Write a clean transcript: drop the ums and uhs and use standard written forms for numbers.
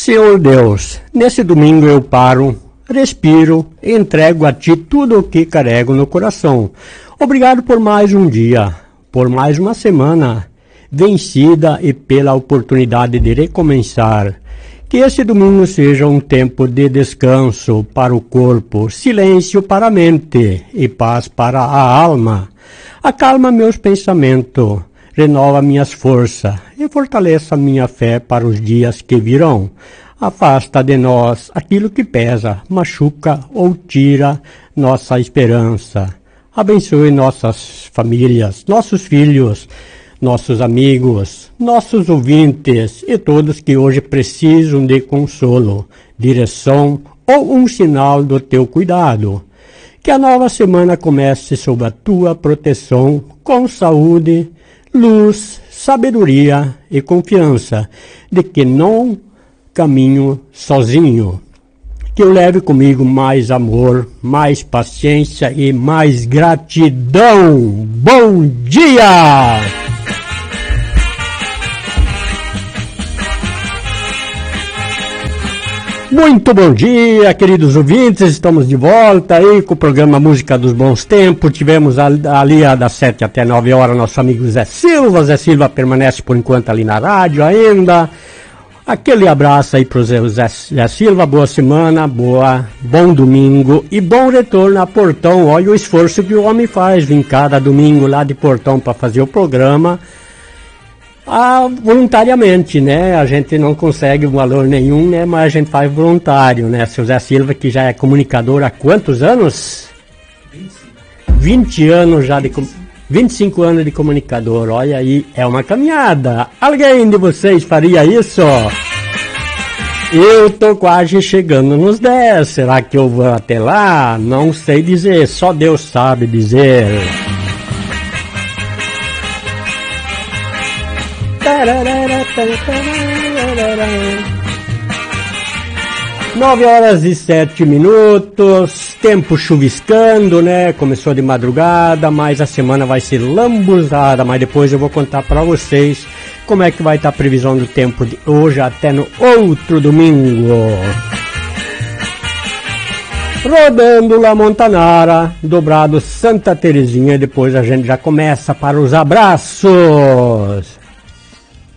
Senhor Deus, nesse domingo eu paro, respiro e entrego a Ti tudo o que carrego no coração. Obrigado por mais um dia, por mais uma semana vencida e pela oportunidade de recomeçar. Que esse domingo seja um tempo de descanso para o corpo, silêncio para a mente e paz para a alma. Acalma meus pensamentos, renova minhas forças e fortaleça minha fé para os dias que virão. Afasta de nós aquilo que pesa, machuca ou tira nossa esperança. Abençoe nossas famílias, nossos filhos, nossos amigos, nossos ouvintes e todos que hoje precisam de consolo, direção ou um sinal do teu cuidado. Que a nova semana comece sob a tua proteção, com saúde, luz, sabedoria e confiança, de que não caminho sozinho. Que eu leve comigo mais amor, mais paciência e mais gratidão. Bom dia! Muito bom dia, queridos ouvintes, estamos de volta aí com o programa Música dos Bons Tempos. Tivemos ali das 7 até 9 horas nosso amigo Zé Silva. Zé Silva permanece por enquanto ali na rádio ainda. Aquele abraço aí pro Zé Silva, boa semana, bom domingo e bom retorno a Portão. Olha o esforço que o homem faz, vir cada domingo lá de Portão para fazer o programa. Voluntariamente, né? A gente não consegue valor nenhum, né? Mas a gente faz voluntário, né? Seu Zé Silva, que já é comunicador há quantos anos? 20 anos já 25 anos de comunicador. Olha aí, é uma caminhada. Alguém de vocês faria isso? Eu tô quase chegando nos 10. Será que eu vou até lá? Não sei dizer, só Deus sabe dizer. 9 horas e 7 minutos, tempo chuviscando, né? Começou de madrugada, mas a semana vai ser lambuzada, mas depois eu vou contar para vocês como é que vai estar a previsão do tempo de hoje até no outro domingo. Rodando La Montanara, dobrado Santa Terezinha, e depois a gente já começa para os abraços.